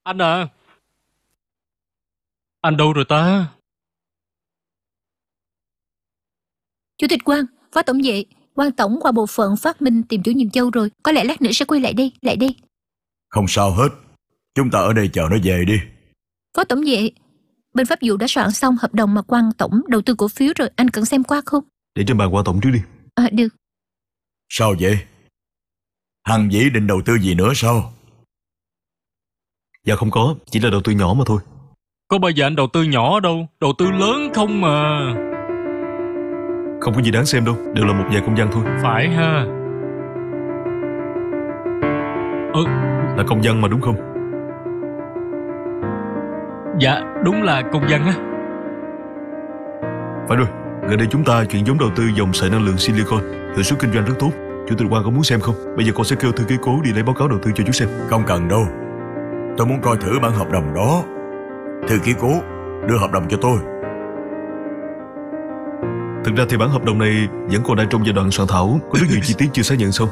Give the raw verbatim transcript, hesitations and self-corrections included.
Anh à, anh đâu rồi ta? Chủ tịch Quang, Phó Tổng vệ, Quan Tổng qua bộ phận phát minh tìm chủ nhiệm Châu rồi. Có lẽ lát nữa sẽ quay lại đây, lại đây. Không sao hết. Chúng ta ở đây chờ nó về đi. Phó Tổng vệ, bên pháp vụ đã soạn xong hợp đồng mà Quan Tổng đầu tư cổ phiếu rồi, anh cần xem qua không? Để trên bàn Quan Tổng trước đi. À, được. Sao vậy? Hằng Vĩ định đầu tư gì nữa sao? Dạ không có, chỉ là đầu tư nhỏ mà thôi. Có bao giờ anh đầu tư nhỏ đâu, đầu tư lớn không mà. Không có gì đáng xem đâu, đều là một vài công văn thôi. Phải ha. Ừ, Là công văn mà đúng không? dạ đúng là công văn á. Phải rồi, gần đây chúng ta chuyển giống đầu tư dòng sợi năng lượng silicon, hiệu suất kinh doanh rất tốt. Chủ tịch Quang có muốn xem không? Bây giờ con sẽ kêu thư ký cố đi lấy báo cáo đầu tư cho chú xem. Không cần đâu. Tôi muốn coi thử bản hợp đồng đó. Thư ký cố đưa hợp đồng cho tôi. Thực ra thì bản hợp đồng này vẫn còn đang trong giai đoạn soạn thảo, có rất nhiều chi tiết chưa xác nhận xong.